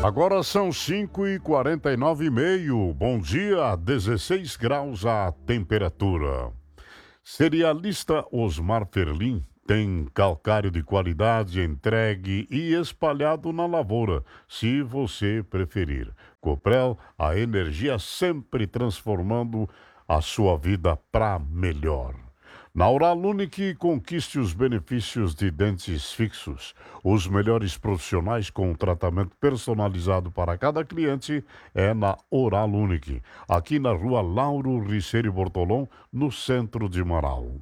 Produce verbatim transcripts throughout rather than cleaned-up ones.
Agora são cinco e quarenta e nove e meio. Bom dia, dezesseis graus a temperatura. Cerealista Osmar Ferlin tem calcário de qualidade entregue e espalhado na lavoura, se você preferir. Coprel, a energia sempre transformando a sua vida para melhor. Na Oral Unique, conquiste os benefícios de dentes fixos. Os melhores profissionais com tratamento personalizado para cada cliente é na Oral Unique, aqui na rua Lauro Riceiro Bortolom, no centro de Marau.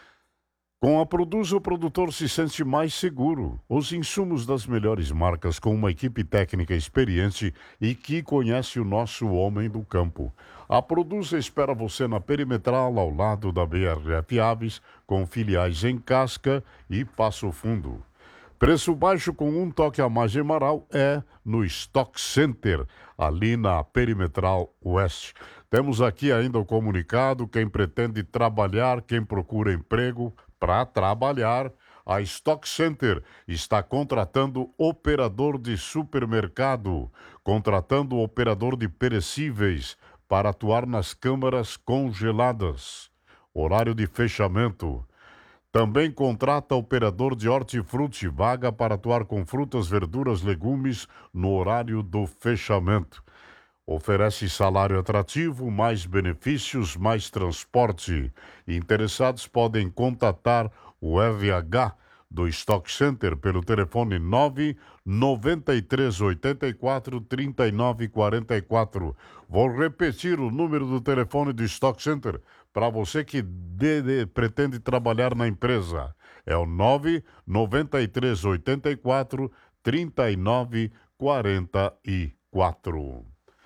Com a Produz, o produtor se sente mais seguro. Os insumos das melhores marcas com uma equipe técnica experiente e que conhece o nosso homem do campo. A Produz espera você na Perimetral, ao lado da B R F Aves, com filiais em Casca e Passo Fundo. Preço baixo com um toque a mais de Marau é no Stock Center, ali na Perimetral Oeste. Temos aqui ainda o comunicado, quem pretende trabalhar, quem procura emprego para trabalhar, a Stock Center está contratando operador de supermercado, contratando operador de perecíveis para atuar nas câmaras congeladas. Horário de fechamento. Também contrata operador de hortifruti, vaga para atuar com frutas, verduras, legumes no horário do fechamento. Oferece salário atrativo, mais benefícios, mais transporte. Interessados podem contatar o R H do Stock Center pelo telefone nove nove três oito quatro, três nove quatro quatro. Vou repetir o número do telefone do Stock Center para você que de, de, pretende trabalhar na empresa. É o nove nove três oito quatro, três nove quatro quatro.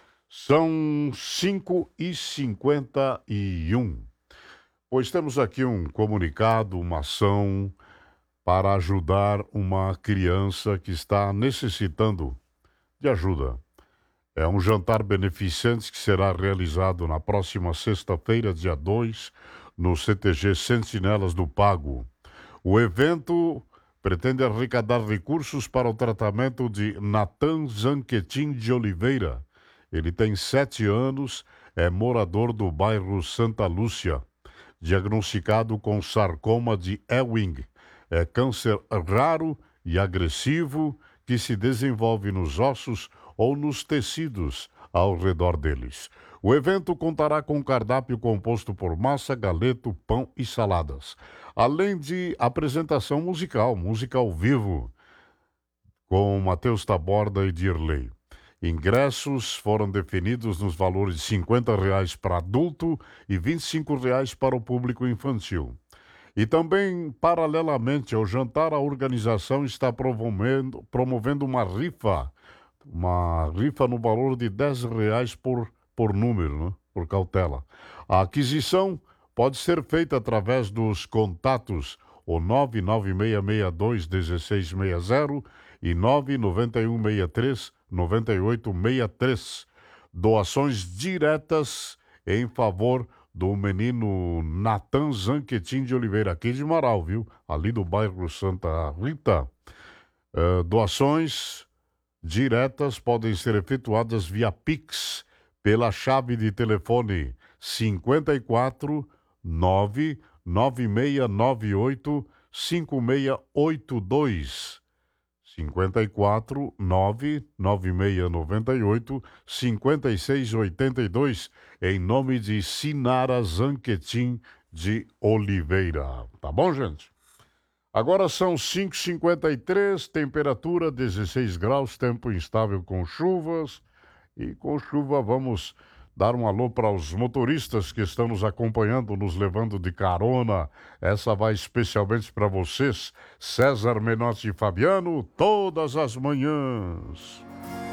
São cinco e cinquenta e um. Pois temos aqui um comunicado, uma ação para ajudar uma criança que está necessitando de ajuda. É um jantar beneficente que será realizado na próxima sexta-feira, dia dois, no C T G Sentinelas do Pago. O evento pretende arrecadar recursos para o tratamento de Natan Zanquetin de Oliveira. Ele tem sete anos, é morador do bairro Santa Lúcia, diagnosticado com sarcoma de Ewing. É câncer raro e agressivo que se desenvolve nos ossos ou nos tecidos ao redor deles. O evento contará com um cardápio composto por massa, galeto, pão e saladas, além de apresentação musical, música ao vivo, com Matheus Taborda e Dirley. Ingressos foram definidos nos valores de cinquenta reais para adulto e vinte e cinco reais para o público infantil. E também, paralelamente ao jantar, a organização está promovendo, promovendo uma rifa, uma rifa no valor de dez reais por, por número, né? Por cautela. A aquisição pode ser feita através dos contatos o nove nove seis seis dois um seis seis zero e nove nove um seis três nove oito seis três. Doações diretas em favor do menino Natan Zanquetin de Oliveira, aqui de Marau, viu? Ali do bairro Santa Rita. Uh, doações diretas podem ser efetuadas via Pix pela chave de telefone cinquenta e quatro nove nove seis nove oito cinco seis oito dois. cinquenta e quatro nove nove seis nove oito cinco seis oito dois, em nome de Sinara Zanquetin de Oliveira. Tá bom, gente? Agora são cinco e cinquenta e três, temperatura dezesseis graus, tempo instável com chuvas. E com chuva vamos dar um alô para os motoristas que estão nos acompanhando, nos levando de carona. Essa vai especialmente para vocês, César Menotti e Fabiano, todas as manhãs.